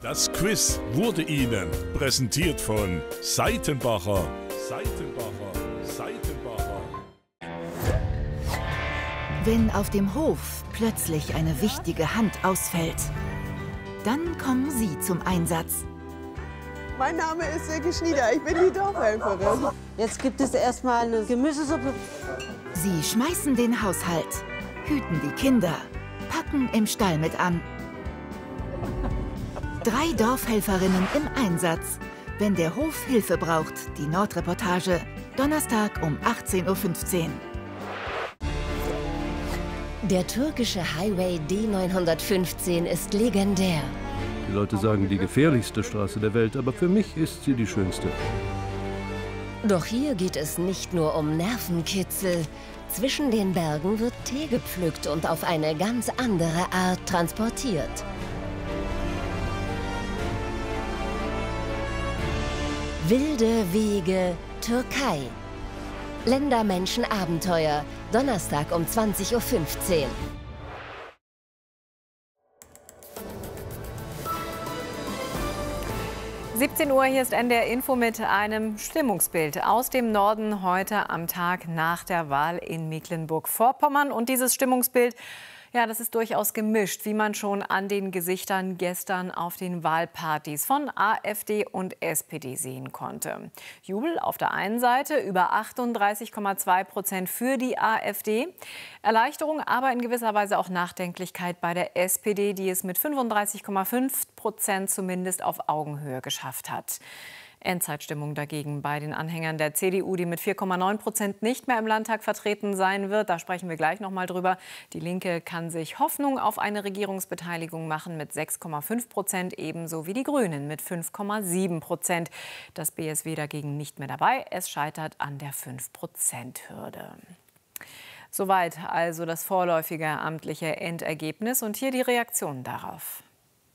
Das Quiz wurde Ihnen präsentiert von Seitenbacher. Wenn auf dem Hof plötzlich eine wichtige Hand ausfällt, dann kommen Sie zum Einsatz. Mein Name ist Silke Schnieder, ich bin die Dorfhelferin. Jetzt gibt es erstmal eine Gemüsesuppe. Sie schmeißen den Haushalt, hüten die Kinder, packen im Stall mit an. 3 Dorfhelferinnen im Einsatz, wenn der Hof Hilfe braucht. Die Nordreportage, Donnerstag um 18:15 Uhr. Der türkische Highway D915 ist legendär. Die Leute sagen, die gefährlichste Straße der Welt, aber für mich ist sie die schönste. Doch hier geht es nicht nur um Nervenkitzel. Zwischen den Bergen wird Tee gepflückt und auf eine ganz andere Art transportiert. Wilde Wege, Türkei. Ländermenschen-Abenteuer, Donnerstag um 20:15 Uhr. Uhr, hier ist NDR Info mit einem Stimmungsbild aus dem Norden heute am Tag nach der Wahl in Mecklenburg-Vorpommern. Und dieses Stimmungsbild, ja, das ist durchaus gemischt, wie man schon an den Gesichtern gestern auf den Wahlpartys von AfD und SPD sehen konnte. Jubel auf der einen Seite, über 38,2% für die AfD. Erleichterung, aber in gewisser Weise auch Nachdenklichkeit bei der SPD, die es mit 35,5% zumindest auf Augenhöhe geschafft hat. Endzeitstimmung dagegen bei den Anhängern der CDU, die mit 4,9% nicht mehr im Landtag vertreten sein wird. Da sprechen wir gleich noch mal drüber. Die Linke kann sich Hoffnung auf eine Regierungsbeteiligung machen mit 6,5%, ebenso wie die Grünen mit 5,7%. Das BSW dagegen nicht mehr dabei. Es scheitert an der 5%-Hürde. Soweit also das vorläufige amtliche Endergebnis. Und hier die Reaktion darauf.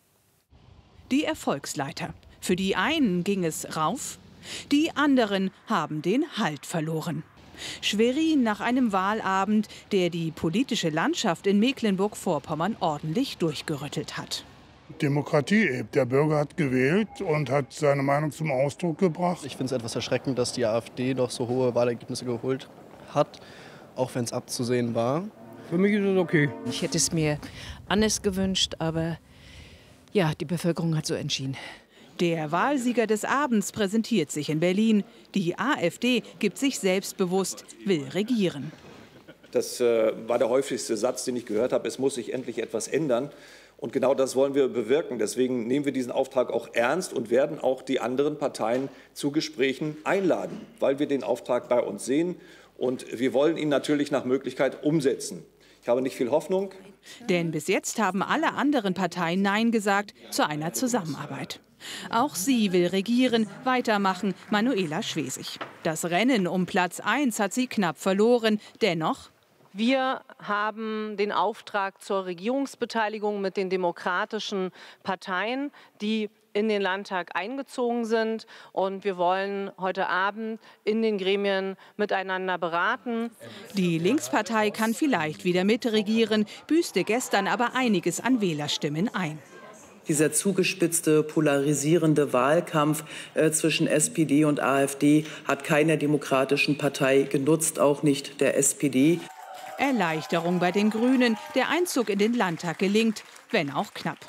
Die Erfolgsleiter. Für die einen ging es rauf, die anderen haben den Halt verloren. Schwerin nach einem Wahlabend, der die politische Landschaft in Mecklenburg-Vorpommern ordentlich durchgerüttelt hat. Demokratie eben. Der Bürger hat gewählt und hat seine Meinung zum Ausdruck gebracht. Ich finde es etwas erschreckend, dass die AfD doch so hohe Wahlergebnisse geholt hat, auch wenn es abzusehen war. Für mich ist es okay. Ich hätte es mir anders gewünscht, aber ja, die Bevölkerung hat so entschieden. Der Wahlsieger des Abends präsentiert sich in Berlin. Die AfD gibt sich selbstbewusst, will regieren. Das war der häufigste Satz, den ich gehört habe. Es muss sich endlich etwas ändern. Und genau das wollen wir bewirken. Deswegen nehmen wir diesen Auftrag auch ernst und werden auch die anderen Parteien zu Gesprächen einladen, weil wir den Auftrag bei uns sehen. Und wir wollen ihn natürlich nach Möglichkeit umsetzen. Ich habe nicht viel Hoffnung. Denn bis jetzt haben alle anderen Parteien Nein gesagt zu einer Zusammenarbeit. Auch sie will regieren, weitermachen, Manuela Schwesig. Das Rennen um Platz 1 hat sie knapp verloren. Dennoch: Wir haben den Auftrag zur Regierungsbeteiligung mit den demokratischen Parteien, die in den Landtag eingezogen sind. Und wir wollen heute Abend in den Gremien miteinander beraten. Die Linkspartei kann vielleicht wieder mitregieren, büßte gestern aber einiges an Wählerstimmen ein. Dieser zugespitzte, polarisierende Wahlkampf zwischen SPD und AfD hat keiner demokratischen Partei genutzt, auch nicht der SPD. Erleichterung bei den Grünen. Der Einzug in den Landtag gelingt, wenn auch knapp.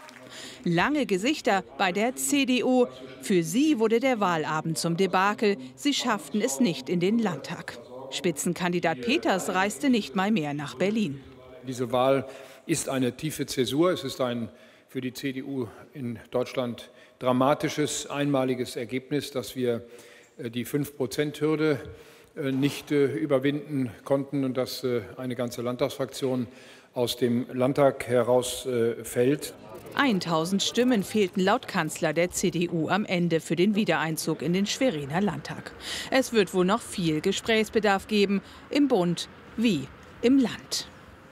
Lange Gesichter bei der CDU. Für sie wurde der Wahlabend zum Debakel. Sie schafften es nicht in den Landtag. Spitzenkandidat Peters reiste nicht mal mehr nach Berlin. Diese Wahl ist eine tiefe Zäsur. Es ist ein für die CDU in Deutschland dramatisches, einmaliges Ergebnis, dass wir die 5%-Hürde nicht überwinden konnten und dass eine ganze Landtagsfraktion aus dem Landtag herausfällt. 1000 Stimmen fehlten laut Kanzler der CDU am Ende für den Wiedereinzug in den Schweriner Landtag. Es wird wohl noch viel Gesprächsbedarf geben, im Bund wie im Land.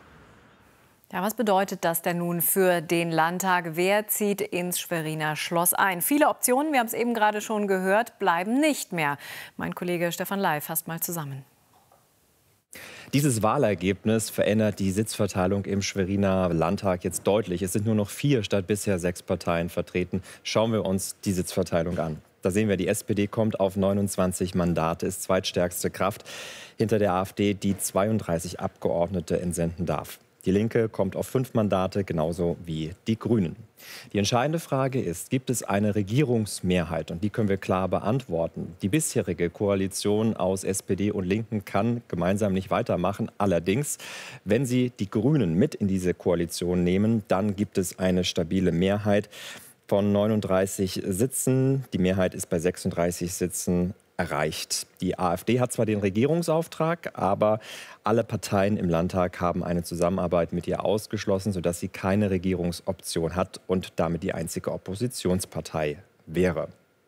Ja, was bedeutet das denn nun für den Landtag? Wer zieht ins Schweriner Schloss ein? Viele Optionen, wir haben es eben gerade schon gehört, bleiben nicht mehr. Mein Kollege Stefan Lai fasst mal zusammen. Dieses Wahlergebnis verändert die Sitzverteilung im Schweriner Landtag jetzt deutlich. Es sind nur noch 4 statt bisher 6 Parteien vertreten. Schauen wir uns die Sitzverteilung an. Da sehen wir, die SPD kommt auf 29 Mandate, ist zweitstärkste Kraft hinter der AfD, die 32 Abgeordnete entsenden darf. Die Linke kommt auf 5 Mandate, genauso wie die Grünen. Die entscheidende Frage ist, gibt es eine Regierungsmehrheit? Und die können wir klar beantworten. Die bisherige Koalition aus SPD und Linken kann gemeinsam nicht weitermachen. Allerdings, wenn sie die Grünen mit in diese Koalition nehmen, dann gibt es eine stabile Mehrheit von 39 Sitzen. Die Mehrheit ist bei 36 Sitzen erreicht. Die AfD hat zwar den Regierungsauftrag, aber alle Parteien im Landtag haben eine Zusammenarbeit mit ihr ausgeschlossen, sodass sie keine Regierungsoption hat und damit die einzige Oppositionspartei wäre.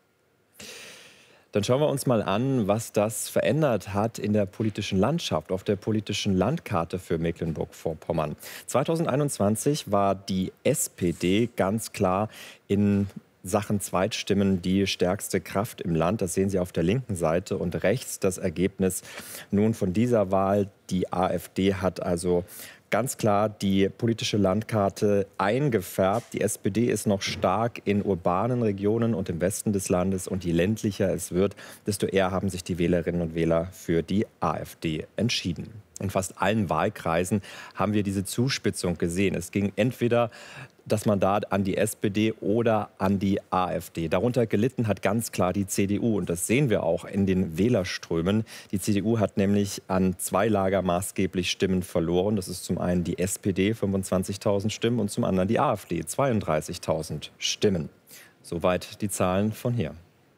Dann schauen wir uns mal an, was das verändert hat in der politischen Landschaft, auf der politischen Landkarte für Mecklenburg-Vorpommern. 2021 war die SPD ganz klar in Sachen Zweitstimmen die stärkste Kraft im Land. Das sehen Sie auf der linken Seite und rechts das Ergebnis nun von dieser Wahl. Die AfD hat also ganz klar die politische Landkarte eingefärbt. Die SPD ist noch stark in urbanen Regionen und im Westen des Landes. Und je ländlicher es wird, desto eher haben sich die Wählerinnen und Wähler für die AfD entschieden. In fast allen Wahlkreisen haben wir diese Zuspitzung gesehen. Es ging entweder das Mandat an die SPD oder an die AfD. Darunter gelitten hat ganz klar die CDU. Und das sehen wir auch in den Wählerströmen. Die CDU hat nämlich an 2 Lager maßgeblich Stimmen verloren. Das ist zum einen die SPD, 25.000 Stimmen, und zum anderen die AfD, 32.000 Stimmen. Soweit die Zahlen von hier.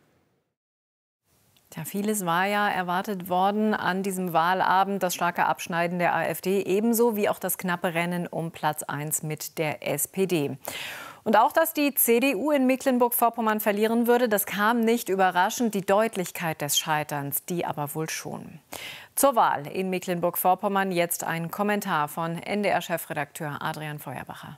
Ja, vieles war ja erwartet worden an diesem Wahlabend. Das starke Abschneiden der AfD, ebenso wie auch das knappe Rennen um Platz 1 mit der SPD. Und auch, dass die CDU in Mecklenburg-Vorpommern verlieren würde, das kam nicht überraschend. Die Deutlichkeit des Scheiterns, die aber wohl schon. Zur Wahl in Mecklenburg-Vorpommern jetzt ein Kommentar von NDR-Chefredakteur Adrian Feuerbacher.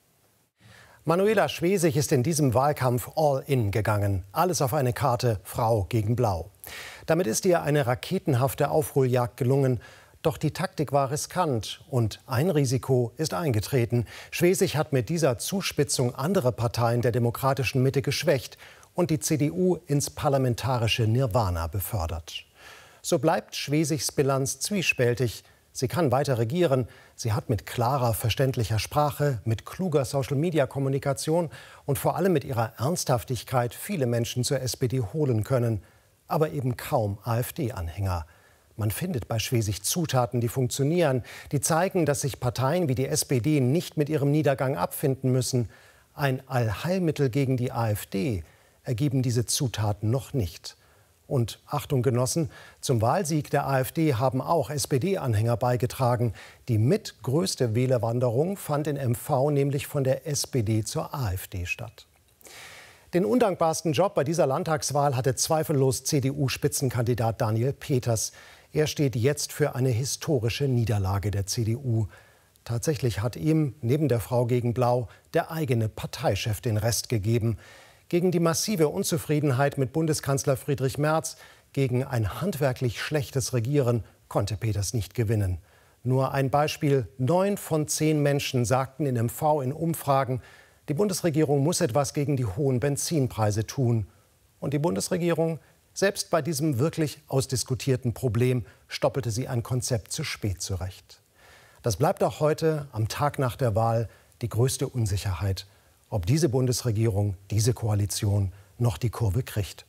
Manuela Schwesig ist in diesem Wahlkampf all in gegangen. Alles auf eine Karte Frau gegen Blau. Damit ist ihr eine raketenhafte Aufholjagd gelungen. Doch die Taktik war riskant und ein Risiko ist eingetreten. Schwesig hat mit dieser Zuspitzung andere Parteien der demokratischen Mitte geschwächt und die CDU ins parlamentarische Nirvana befördert. So bleibt Schwesigs Bilanz zwiespältig. Sie kann weiter regieren. Sie hat mit klarer, verständlicher Sprache, mit kluger Social-Media-Kommunikation und vor allem mit ihrer Ernsthaftigkeit viele Menschen zur SPD holen können. Aber eben kaum AfD-Anhänger. Man findet bei Schwesig Zutaten, die funktionieren, die zeigen, dass sich Parteien wie die SPD nicht mit ihrem Niedergang abfinden müssen. Ein Allheilmittel gegen die AfD ergeben diese Zutaten noch nicht. Und Achtung Genossen, zum Wahlsieg der AfD haben auch SPD-Anhänger beigetragen. Die mitgrößte Wählerwanderung fand in MV nämlich von der SPD zur AfD statt. Den undankbarsten Job bei dieser Landtagswahl hatte zweifellos CDU-Spitzenkandidat Daniel Peters. Er steht jetzt für eine historische Niederlage der CDU. Tatsächlich hat ihm, neben der Frau gegen Blau, der eigene Parteichef den Rest gegeben. Gegen die massive Unzufriedenheit mit Bundeskanzler Friedrich Merz, gegen ein handwerklich schlechtes Regieren konnte Peters nicht gewinnen. Nur ein Beispiel: 9 von 10 Menschen sagten in MV in Umfragen, die Bundesregierung muss etwas gegen die hohen Benzinpreise tun. Und die Bundesregierung, selbst bei diesem wirklich ausdiskutierten Problem, stoppelte sie ein Konzept zu spät zurecht. Das bleibt auch heute, am Tag nach der Wahl, die größte Unsicherheit, ob diese Bundesregierung, diese Koalition noch die Kurve kriegt.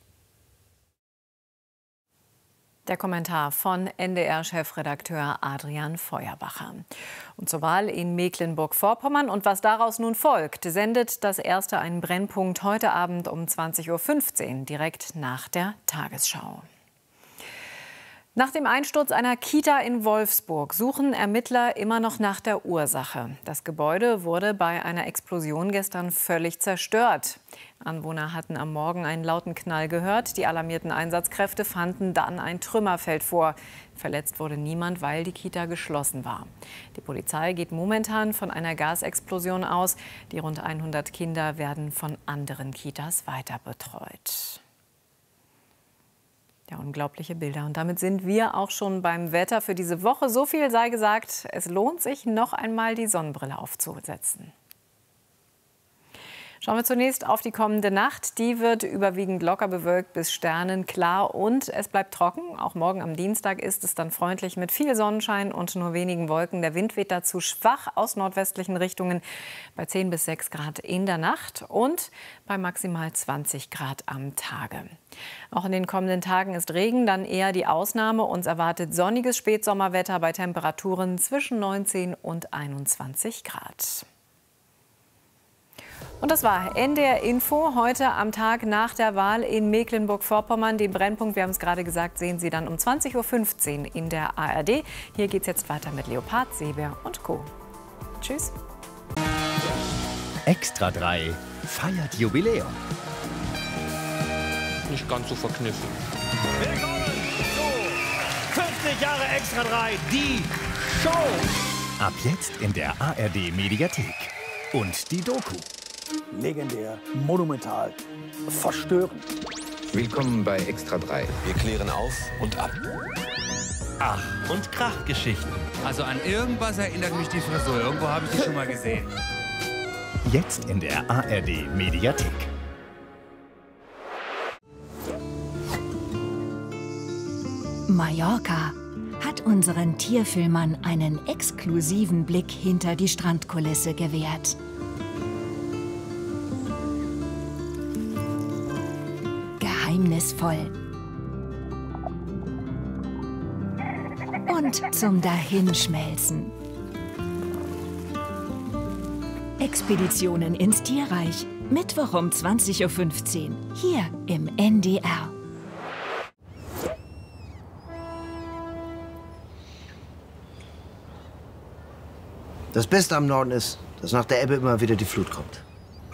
Der Kommentar von NDR-Chefredakteur Adrian Feuerbacher. Und zur Wahl in Mecklenburg-Vorpommern und was daraus nun folgt, sendet das Erste einen Brennpunkt heute Abend um 20:15 Uhr, direkt nach der Tagesschau. Nach dem Einsturz einer Kita in Wolfsburg suchen Ermittler immer noch nach der Ursache. Das Gebäude wurde bei einer Explosion gestern völlig zerstört. Anwohner hatten am Morgen einen lauten Knall gehört. Die alarmierten Einsatzkräfte fanden dann ein Trümmerfeld vor. Verletzt wurde niemand, weil die Kita geschlossen war. Die Polizei geht momentan von einer Gasexplosion aus. Die rund 100 Kinder werden von anderen Kitas weiter betreut. Ja, unglaubliche Bilder. Und damit sind wir auch schon beim Wetter für diese Woche. So viel sei gesagt, es lohnt sich, noch einmal die Sonnenbrille aufzusetzen. Schauen wir zunächst auf die kommende Nacht. Die wird überwiegend locker bewölkt bis sternenklar und es bleibt trocken. Auch morgen am Dienstag ist es dann freundlich mit viel Sonnenschein und nur wenigen Wolken. Der Wind weht dazu schwach aus nordwestlichen Richtungen bei 10 bis 6 Grad in der Nacht und bei maximal 20 Grad am Tage. Auch in den kommenden Tagen ist Regen dann eher die Ausnahme. Uns erwartet sonniges Spätsommerwetter bei Temperaturen zwischen 19 und 21 Grad. Und das war NDR Info heute am Tag nach der Wahl in Mecklenburg-Vorpommern. Den Brennpunkt, wir haben es gerade gesagt, sehen Sie dann um 20:15 Uhr in der ARD. Hier geht es jetzt weiter mit Leopard, Seebär und Co. Tschüss. Extra 3 feiert Jubiläum. Nicht ganz so verkniffen. Willkommen zu 50 Jahre Extra 3, die Show. Ab jetzt in der ARD Mediathek. Und die Doku. Legendär, monumental, verstörend. Willkommen bei Extra 3. Wir klären auf und ab. Ach, und Krachgeschichten. Also an irgendwas erinnert mich die Frisur. Irgendwo habe ich die schon mal gesehen. Jetzt in der ARD Mediathek. Mallorca hat unseren Tierfilmern einen exklusiven Blick hinter die Strandkulisse gewährt. Geheimnisvoll und zum Dahinschmelzen. Expeditionen ins Tierreich, Mittwoch um 20:15 Uhr, hier im NDR. Das Beste am Norden ist, dass nach der Ebbe immer wieder die Flut kommt.